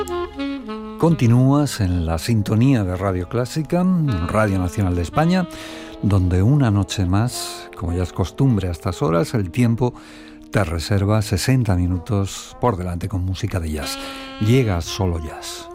Continúas en la sintonía de Radio Clásica, Radio Nacional de España, donde una noche más, como ya es costumbre a estas horas, el tiempo te reserva 60 minutos por delante con música de jazz. Llega Solo Jazz.